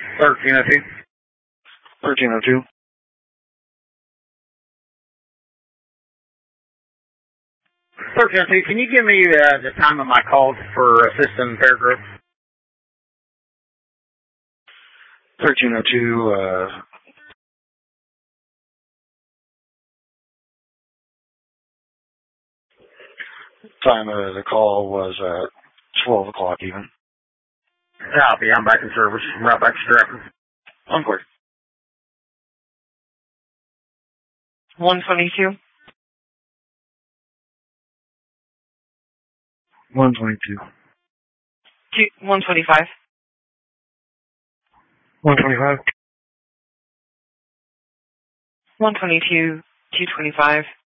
1302. 1302. 1302, can you give me the time of my calls for System Fairgrove? 1302, time of the call was at 12 o'clock even. Copy, I'm back in service. I'm right back to Stratford. Encore. 122. 122. 125. 125. 122, 225.